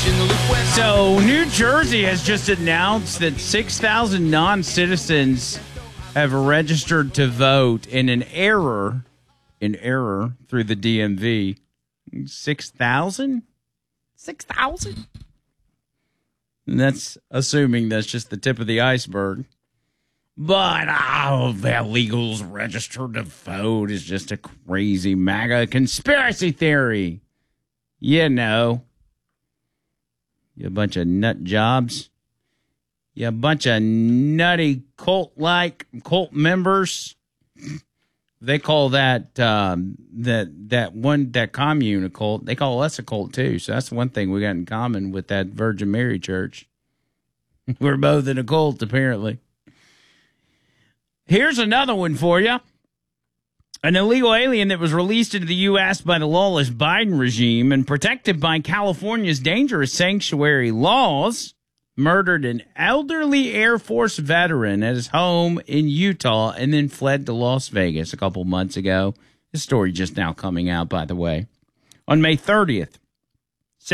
So, New Jersey has just announced that 6,000 non-citizens have registered to vote in an error through the DMV. 6,000? 6,000? And that's assuming that's just the tip of the iceberg. But illegals registered to vote is just a crazy MAGA conspiracy theory. You know. You bunch of nut jobs. You a bunch of nutty cult members. They call that commune a cult. They call us a cult too. So that's one thing we got in common with that Virgin Mary Church. We're both in a cult, apparently. Here's another one for you. An illegal alien that was released into the U.S. by the lawless Biden regime and protected by California's dangerous sanctuary laws murdered an elderly Air Force veteran at his home in Utah and then fled to Las Vegas a couple months ago. This story just now coming out, by the way. On May 30th,